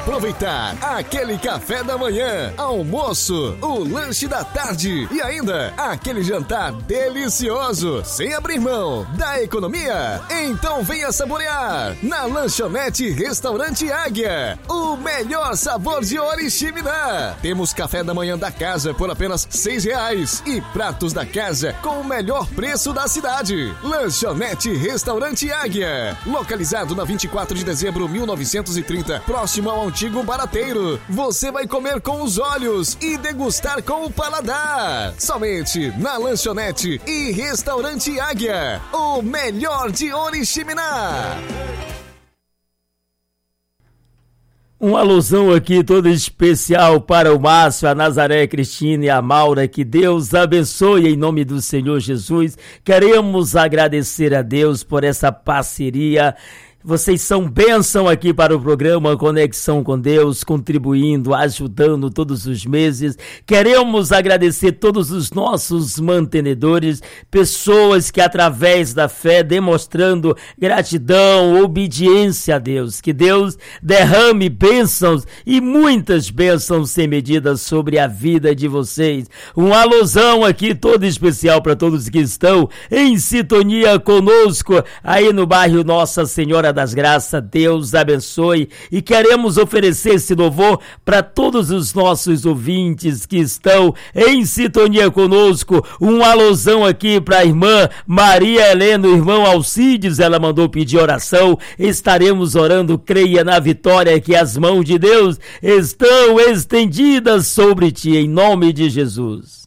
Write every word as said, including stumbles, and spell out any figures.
aproveitar aquele café da manhã, almoço, o lanche da tarde e ainda aquele jantar delicioso, sem abrir mão da economia? Então venha saborear na Lanchonete Restaurante Águia, o melhor sabor de Oriximiná. Temos café da manhã da casa por apenas seis reais e pratos da casa com o melhor preço da cidade. Lanchonete Restaurante Águia, localizado na vinte e quatro de dezembro de mil novecentos e trinta, próximo ao antigo Barateiro. Você vai comer com os olhos e degustar com o paladar. Somente na Lanchonete e Restaurante Águia, o melhor de Oriximiná. Uma alusão aqui toda especial para o Márcio, a Nazaré, a Cristina e a Maura. Que Deus abençoe em nome do Senhor Jesus. Queremos agradecer a Deus por essa parceria. Vocês são bênção aqui para o programa Conexão com Deus, contribuindo, ajudando todos os meses. Queremos agradecer todos os nossos mantenedores, pessoas que através da fé, demonstrando gratidão, obediência a Deus. Que Deus derrame bênçãos e muitas bênçãos sem medida sobre a vida de vocês. Uma alusão aqui toda especial para todos que estão em sintonia conosco aí no bairro Nossa Senhora das Graças. Deus abençoe, e queremos oferecer esse louvor para todos os nossos ouvintes que estão em sintonia conosco. Um alusão aqui para a irmã Maria Helena, o irmão Alcides, ela mandou pedir oração. Estaremos orando, creia na vitória, que as mãos de Deus estão estendidas sobre ti, em nome de Jesus.